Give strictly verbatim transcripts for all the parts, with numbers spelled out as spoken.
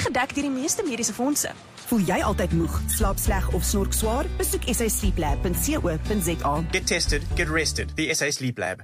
gedek deur die meeste mediese fondse. Voel jy altyd moeg, slaap sleg of snork swaar? Besoek s a sleep lab punt co punt z a. Get tested, get rested. The S A Sleep Lab.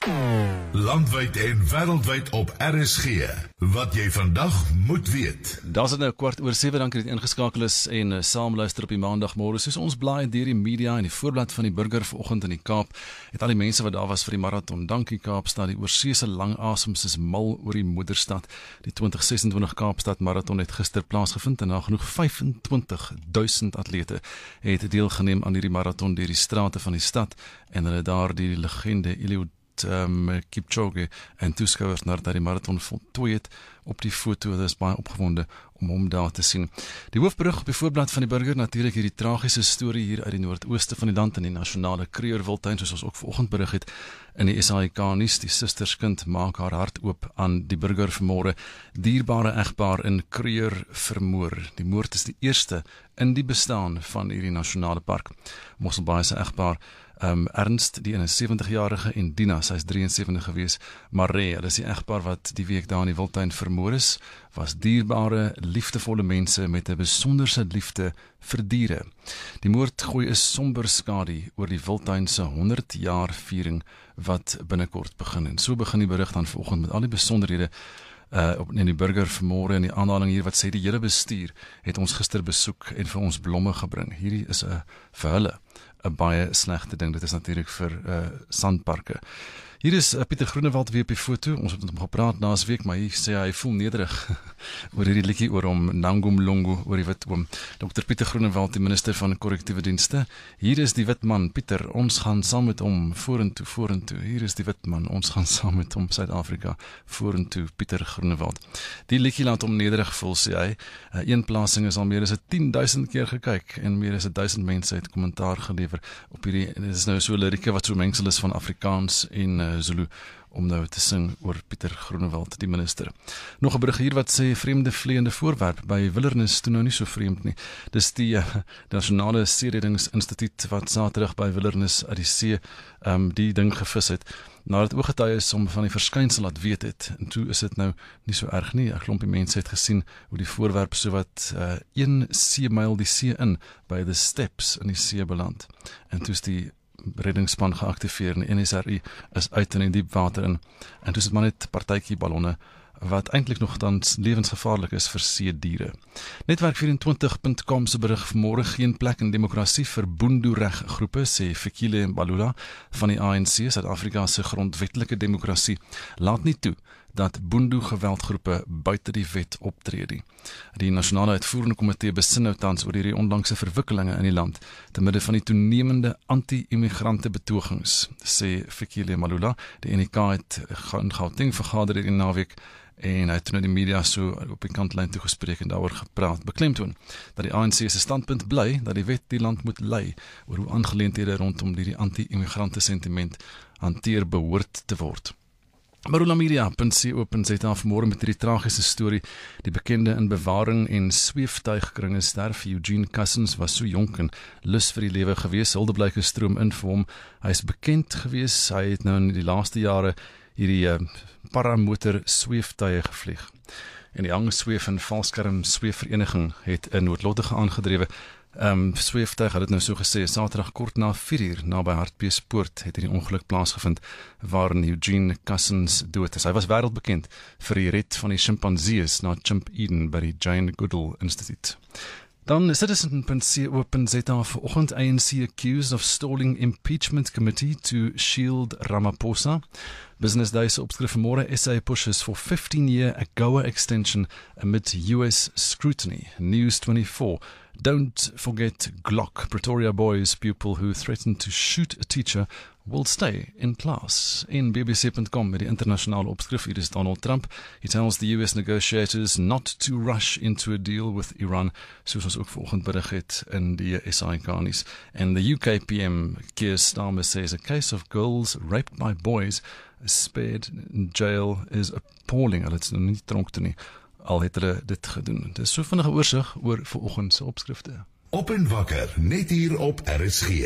Landwyd en wêreldwyd op R S G. Wat jy vandag moet weet. Daar is nou kwart oor sewe, dankie dat jy ingeskakel is en uh, saamluister op die maandagmôre. Soos ons blaai deur die media en die voorblad van die Burger vanoggend in die Kaap, het al die mense wat daar was vir die marathon, dankie Kaapstad, die oorseese lang asems is mal oor die moederstad. Die twintig sesentwintig Kaapstad marathon het gister plaasgevind en nagenoeg vyfentwintig duisend atlete het deelgeneem aan hierdie marathon deur die strate van die stad en hulle daar die legende Eliud Um, Kipchoge en toeskouers nadat die marathon voltooi het op die foto. Dit is baie opgewonde om hom daar te sien. Die hoofberig op die voorblad van die Burger, natuurlik hierdie tragiese storie hier uit die noordooste van die land in die nasionale Kruger-Wildtuin, soos ons ook vanoggend berig het in die S A I K nuus. Die susterskind maak haar hart oop aan die Burger vanmôre. Dierbare egpaar in Kruger vermoor. Die moord is die eerste in die bestaan van hierdie nasionale park. Mosselbaai se egpaar Um, Ernst, die eenensewentig-jarige, en Dina, sy is drieënsewentig gewees, Maree, hulle is die egpaar wat die week daar in die Wildtuin vermoor is, was dierbare, liefdevolle mense met 'n besonderse liefde vir diere. Die moord gooi 'n somber skadu oor die Wildtuin se honderd jaar viering wat binnekort begin. En so begin die berig dan vanoggend met al die besonderhede Uh, op in die Burger vanmôre en die aanhaling hier wat sê die hele bestuur het ons gister besoek en vir ons blomme gebring. Hierdie is 'n vir hulle 'n baie slegte ding. Dit is natuurlik vir uh, sandparke. Hier is uh, Pieter Groenewald weer op die foto. Ons het met hom gepraat laas week, maar hy sê hy voel nederig oor hierdie liedjie oor hom Nangumlungu oor die wit oom. dokter Pieter Groenewald, die minister van korrektiewe dienste. Hier is die wit man, Pieter, ons gaan saam met hom vorentoe, vorentoe. Hier is die wit man, ons gaan saam met hom Suid-Afrika vorentoe, Pieter Groenewald. Die liedjie laat hom nederig voel, sê hy. Uh, een plasing is al meer as tien duisend keer gekyk en meer as duisend mense het kommentaar gelewer op hierdie. Dit is nou so lirieke wat so mengsel is van Afrikaans en uh, Zulu om nou te sing oor Pieter Groenewald, die minister. Nog 'n berig hier wat sê vreemde vleiende voorwerp by Wilderness, toe nou nie so vreemd nie. Dis die uh, Nasionale See-reddingsinstituut wat Saterdag by Wilderness uit die see um, die ding gevis het. Nadat ooggetuies om van die verskynsel laat weet het, en toe is dit nou nie so erg nie. 'n Klompie mense het gesien hoe die voorwerp so wat uh, een seemyl die see in by the steps in die see beland. En toe is die reddingsspan geaktiveer en die N S R I is uit in die diep water in. En toe is dit maar net partytjie ballonne wat eintlik nog dan lewensgevaarlik is vir seediere. Netwerk vyf-en-twintig punt com se berig vanmôre geen plek in demokrasie vir Boondoereg groepe, sê Fikile Mbalula van die A N C, Suid-Afrika se grondwetlike demokrasie, laat nie toe dat Boondoe geweldgroepe buite die wet optree nie. Die nasionale uitvoerende komitee besin nou tans oor hierdie onlangse verwikkelinge in die land te midde van die toenemende anti-immigrante betogings, sê Fikile Mbalula. Die N I K het in Gauteng vergader hierdie naweek en hy het nou die media so op die kantlyn toegespreek en daaroor gepraat, beklemtoon dat die A N C se standpunt bly dat die wet die land moet lei oor hoe aangeleenthede rondom hierdie anti-immigrante sentiment hanteer behoort te word. Marula Media punt co punt za vanmôre met hierdie tragiese storie. Die bekende in bewaring en sweeftuigkringe sterf. Eugene Cousins was so jonk en lus vir die lewe gewees. Huldeblyke stroom in vir hom. Hy is bekend gewees. Hy het nou in die laaste jare hierdie uh, paramotor sweeftuie gevlieg. En die Hangsweef en Valskerm Sweefvereniging het 'n noodlottige aangedrewe Um, sweeftuig, het het nou so gesê, Saterdag kort na vier uur, na by Hartbeespoort, het hierdie ongeluk plaasgevind, waarin Eugene Cousins dood is. Hy was wêreldbekend vir die red van die chimpansees na Chimp Eden by die Jane Goodall Instituut. Dan Citizen punt co punt za vanoggend, A N C accused of stalling impeachment committee to shield Ramaphosa. Business Day se opskrif vanmôre, S A pushes for fifteen-year AGOA extension amid U S scrutiny. News twenty-four. Don't forget Glock, Pretoria boys pupil who threatened to shoot a teacher will stay in class. In B B C punt com met die internasionale opskrif, hier is Donald Trump. He tells the U S negotiators not to rush into a deal with Iran, soos ons ook vanoggend berig het in die S A I K nuus. And the U K P M, Keir Starmer, says a case of girls raped by boys spared in jail is appalling. Hulle het nou nie tronk toe nie, al het hulle dit gedoen. Dit is so vinnige oorsig oor vanoggend se opskrifte. Op en wakker, net hier op R S G.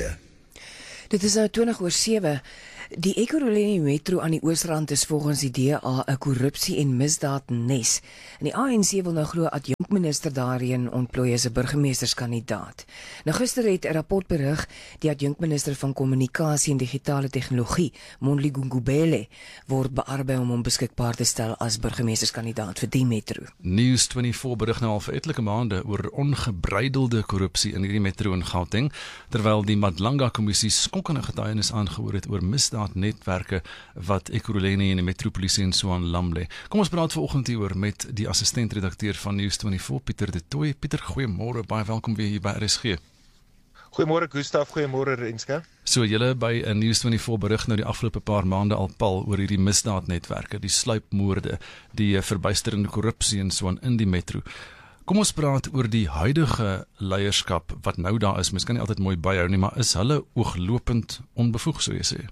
Dit is nou twintig oor sewe. Die Ekurhuleni Metro aan die Oosrand is volgens die D A 'n korrupsie en misdaad nes. En die A N C wil nou glo adjunk adjunkminister daarin ontplooi as 'n burgemeesterskandidaat. Nou gister het 'n rapport berig die adjunkminister van kommunikasie en digitale tegnologie, Mondli Gungubele, word beaarbei om hom beskikbaar te stel as burgemeesterskandidaat vir die metro. News vyf-twee berig nou al vir etlike maande oor ongebreidelde korrupsie in hierdie metro in Gauteng, terwyl die Madlanga-kommissie skokkende getuienis aangehoor het oor misdaadnetwerke wat Ekurhuleni en die metropolisie in Suwan lam lê. Kom ons praat vanoggend hieroor met die assistent-redakteur van News vyf-twee, Pieter de Tooy. Pieter, goeiemôre, baie welkom weer hier by R S G. Goeiemôre Gustaf, goeiemôre Renske. So julle by 'n News vyf-twee berig nou die afgelope paar maande al pal oor hierdie misdaadnetwerke, die sluipmoorde, die verbuisterende korrupsie en so aan in die metro. Kom ons praat oor die huidige leierskap wat nou daar is. Mens kan nie altyd mooi byhou nie, maar is hulle ooglopend onbevoeg, sou jy sê?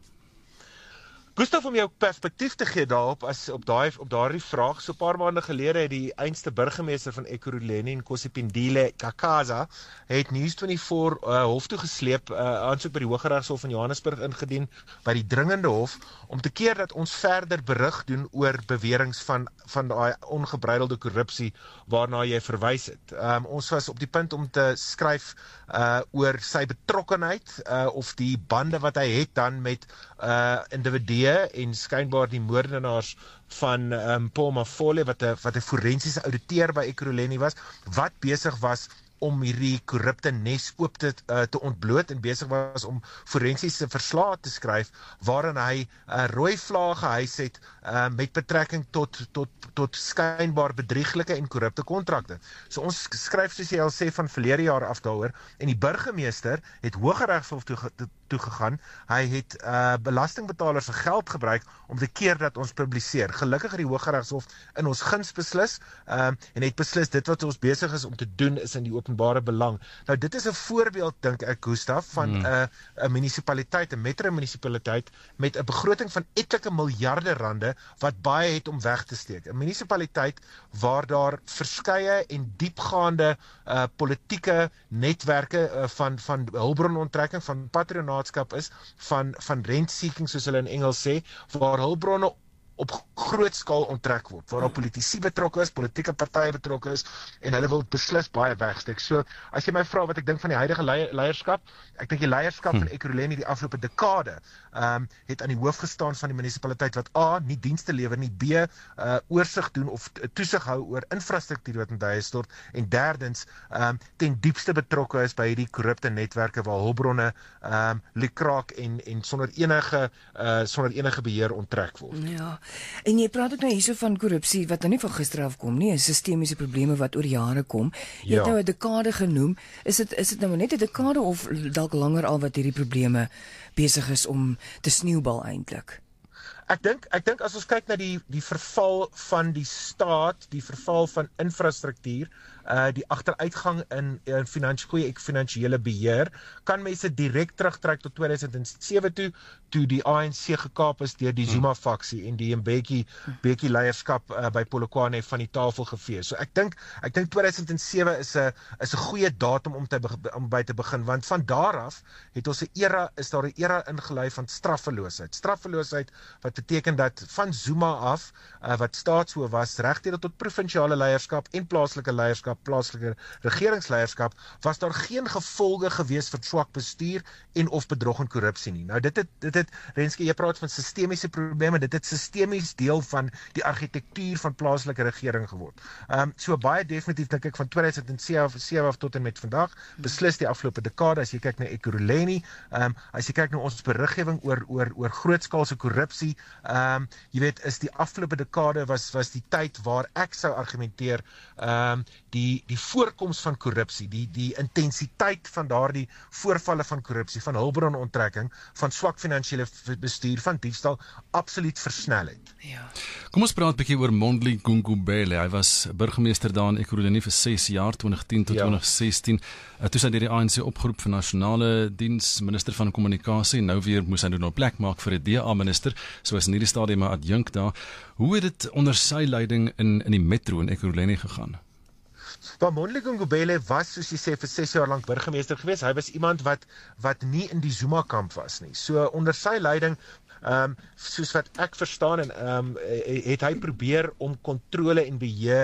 Gustaf, om jou perspektief te gee daarop, as op daai op daardie vraag, so 'n paar maande gelede het die einste burgemeester van Ekurhuleni, Nkosipindile Kakaza, het News vyf-twee uh, hof toe gesleep, uh, aansoek by die Hooggeregshof in Johannesburg ingedien, by die dringende hof, om te keer dat ons verder berig doen oor beweringe van van daai ongebreidelde korrupsie waarna jy verwys het. Um, ons was op die punt om te skryf uh, oor sy betrokkenheid uh, of die bande wat hy het dan met uh, individue en skynbaar die moordenaars van um, Paul Mafole, wat 'n wat 'n forensiese ouditeur by Ekurhuleni was, wat besig was om hierdie korrupte nes oop te, uh, te ontbloot en besig was om forensiese verslae te skryf, waarin hy uh, rooi vlae gehuis het uh, met betrekking tot, tot, tot skynbaar bedrieglike en korrupte kontrakte. So ons skryf, soos jy al sê, van verlede jaar af daaroor, en die burgemeester het Hooggeregshof toe, toe, toe gegaan. Hy het uh, belastingbetalers se geld gebruik om te keer dat ons publiseer. Gelukkig het die Hooggeregshof in ons guns beslis, uh, en het beslis dit wat ons besig is om te doen is in die openbare belang. Nou dit is 'n voorbeeld, dink ek, Gustaf, van 'n hmm. uh, munisipaliteit, 'n metro-munisipaliteit met 'n begroting van etlike miljarde rande wat baie het om weg te steek. 'n Munisipaliteit waar daar verskeie en diepgaande uh, politieke netwerke uh, van van hulpbrononttrekking, van patronaatskap is, van van rent-seeking, soos hulle in Engels sê, waar hulpbronne op groot skaal onttrek word, waar daar politici betrokke is, politieke partye betrokke is, en hulle wil beslis baie wegsteek. So, as jy my vra wat ek dink van die huidige leierskap, ek dink die leierskap hm. van Ekurhuleni die afgelope dekade um, het aan die hoof gestaan van die munisipaliteit wat A, nie dienste lewer nie, B, uh, oorsig doen of toesig hou oor infrastruktuur wat in duie stort, en derdens, um, ten diepste betrokke is by die korrupte netwerke waar hulpbronne um, lukraak en, en sonder enige, uh, sonder enige beheer onttrek word. Ja. En jy praat ook nou hierso van korrupsie wat nou nie van gister af kom nie, is sistemiese probleme wat oor jare kom. Jy ja. het nou 'n dekade genoem. Is dit is dit nou net 'n dekade of dalk langer al wat hierdie probleme besig is om te sneeubal eintlik? Ek dink ek dink as ons kyk na die die verval van die staat, die verval van infrastruktuur, uh die agteruitgang in in finansiële goeie finansiële beheer, kan mense direk terugtrek tot twee duisend sewe toe, toe die A N C gekaap is deur die Zuma faksie en die Mbeki Mbeki leierskap uh, by Polokwane van die tafel gevee. So ek dink ek dink twee duisend sewe is 'n is 'n goeie datum om te om by te begin, want van daar af het ons 'n era is daar 'n era ingelei van straffeloosheid. Straffeloosheid wat beteken dat van Zuma af, uh, wat staatshoof was, regdeur tot provinsiale leierskap en plaaslike leierskap, plaaslike regeringsleierskap, was daar geen gevolge gewees vir swak bestuur en of bedrog en korrupsie nie. Nou dit het dit het Renske, jy praat van sistemiese probleme, dit het sistemies deel van die argitektuur van plaaslike regering geword. Ehm um, so baie definitief dink ek van twee duisend sewe af tot en met vandag, beslis die afgelope dekade, as jy kyk na Ekurhuleni, ehm um, as jy kyk na ons beriggewing oor oor oor grootskaalse korrupsie, ehm um, jy weet, is die afgelope dekade was was die tyd waar ek sou argumenteer ehm um, die die voorkoms van korrupsie, die die intensiteit van daardie voorvalle van korrupsie, van hulpbronontrekking, van swak finansiële bestuur, van diefstal, absoluut versnel het. Ja. Kom ons praat 'n bietjie oor Mondli Gungubele. Hy was burgemeester daar in Ekurhuleni vir ses jaar, twintig tien tot ja. twintig sestien. Uh, toe sy deur die A N C opgeroep vir nasionale diens, minister van kommunikasie, nou weer moes hy nou 'n plek maak vir 'n D A minister, soos in hierdie stadium 'n adjunk daar. Hoe het dit onder sy leiding in in die metro in Ekurhuleni gegaan? Maar Mondli Gungubele was, soos jy sê, vir ses jaar lank burgemeester gewees. Hy was iemand wat wat nie in die Zuma kamp was nie. So onder sy leiding, um, soos wat ek verstaan, en um, het hy probeer om kontrole en beheer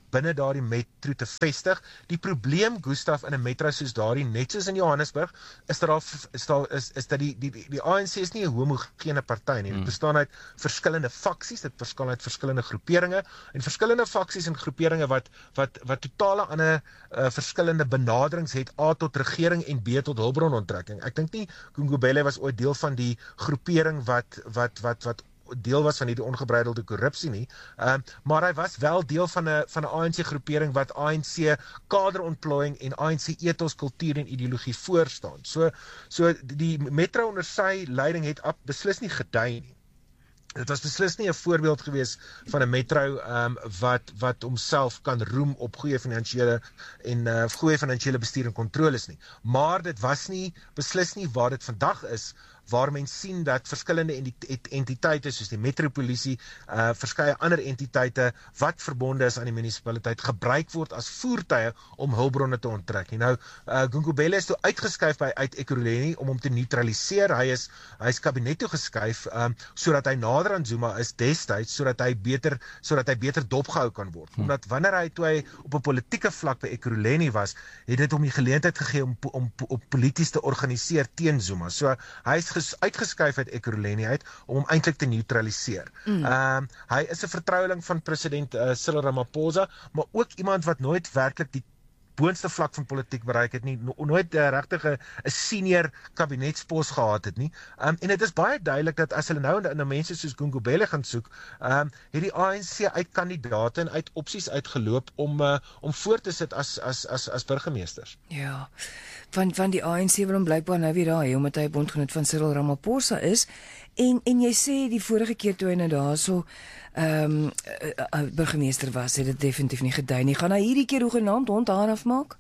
binne daardie metro te vestig. Die probleem, Gustaf, in 'n metro soos daardie, net soos in Johannesburg, is dat daar is daar is is dat die die die A N C is nie 'n homogene party nie. Dit bestaan uit verskillende faksies, dit bestaan uit verskillende groeperinge en verskillende faksies en groeperinge wat wat wat totale ander uh, verskillende benaderings het, A tot regering en B tot hulpbronontrekking. Ek dink nie Gungubele was ooit deel van die groepering wat wat wat wat deel was van hierdie ongebreidelde korrupsie nie, um, maar hy was wel deel van 'n van 'n A N C groepering wat A N C kaderontplooiing en A N C ethos, kultuur en ideologie voorstaan. So so die metro onder sy leiding het ab, beslis nie gedei nie. Dit was beslis nie 'n voorbeeld gewees van 'n metro um, wat wat homself kan roem op goeie finansiële en uh, goeie finansiële bestuur en kontroles nie. Maar dit was nie beslis nie waar dit vandag is, waar mens sien dat verskillende entiteite soos die metropolisie, uh, verskeie ander entiteite wat verbonde is aan die munisipaliteit gebruik word as voertuie om hulpbronne te onttrek. Nou, uh, Gungubele is toe uitgeskuif by uit Ekurhuleni om hom te neutraliseer. Hy is hy is kabinet toe geskuif um, sodat hy nader aan Zuma is destyds, sodat hy beter sodat hy beter dopgehou kan word. Hmm. Omdat wanneer hy toe hy op 'n politieke vlak by Ekurhuleni was, het dit hom die geleentheid gegee om om op polities te organiseer teen Zuma. So hy is uitgeskuif uit Ekurhuleni uit om hom eintlik te neutraliseer. Mm. Um, hy is 'n vertroueling van president uh, Cyril Ramaphosa, maar ook iemand wat nooit werklik die boonste vlak van politiek bereik het nie, no, nooit uh, regtig 'n senior kabinetspos gehad het nie. Um, en dit is baie duidelik dat as hulle nou na mense soos Gungubele gaan soek, um, het die A N C uit kandidaate en uit opsies uitgeloop om uh, om voor te sit as as as as burgemeesters. Ja. Van van die A N C wil hom blykbaar nou weer daai, omdat hy 'n bondgenoot van Cyril Ramaphosa is. En en jy sê die vorige keer toe hy nou daarso ehm um, uh, uh, burgemeester was, het dit definitief nie gedui nie. Gaan hy hierdie keer hoegenaamd hond haar afmaak?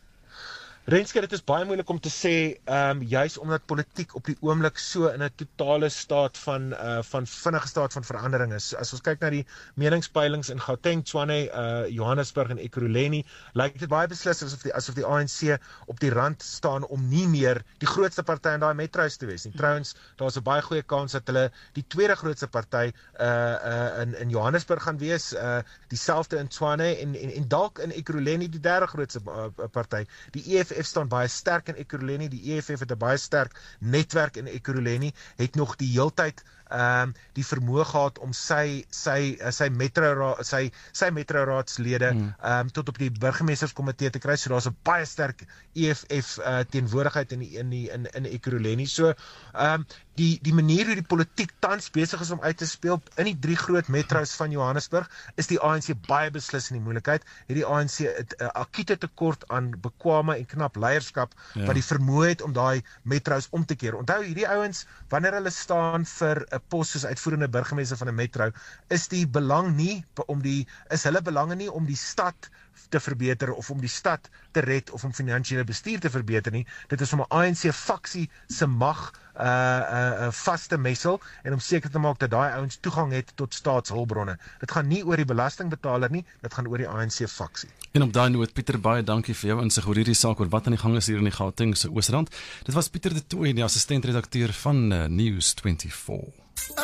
Renske, dit is baie moeilik om te sê, um, juis omdat politiek op die oomblik so in 'n totale staat van uh, van vinnige staat van verandering is. As ons kyk na die meningspeilings in Gauteng, Tshwane, uh, Johannesburg en Ekurhuleni, lyk dit baie beslis asof die asof die A N C op die rand staan om nie meer die grootste party in daai metros te wees nie. Trouwens, daar's 'n baie goeie kans dat hulle die tweede grootste party uh, uh, in in Johannesburg gaan wees, uh, dieselfde in Tshwane en en, en dalk in Ekurhuleni die derde grootste uh, party. Die E F F staan baie sterk in Ekurhuleni, die E F F het 'n baie sterk netwerk in Ekurhuleni, het nog die heeltyd um, die vermoë gehad om sy sy sy metro sy sy metroraadslede hmm. um, tot op die burgemeesterskomitee te kry. So daar's 'n baie sterk E F F uh, teenwoordigheid in die, in die, in in Ekurhuleni. So um, die die manier hoe die politiek tans besig is om uit te speel in die drie groot metros van Johannesburg, is die A N C baie beslis in die moeilikheid. Het die A N C 'n uh, akute tekort aan bekwame en knap leierskap ja. wat die vermoë het om daai metros om te keer. Onthou, hierdie ouens, wanneer hulle staan vir 'n pos soos uitvoerende burgemeester van 'n metro, is die belang nie om die is hulle belange nie om die stad te verbeter of om die stad te red of om finansiële bestuur te verbeter nie. Dit is om 'n A N C faksie se mag uh uh, uh vaste messel en om seker te maak dat daai ouens toegang het tot staatshulpbronne. Dit gaan nie oor die belastingbetaler nie, dit gaan oor die A N C faksie. En op daai noot, Pieter, baie dankie vir jou insig oor hierdie saak, oor wat aan die gang is hier in die Gauteng se Oosrand. Dit was Pieter de Tooy, die assistent redakteur van uh, News vyf vyf.